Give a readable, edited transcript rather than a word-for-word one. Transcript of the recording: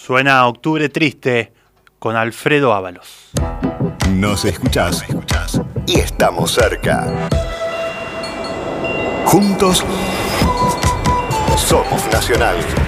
Suena Octubre Triste con Alfredo Ábalos. Nos escuchás y estamos cerca. Juntos somos Nacional.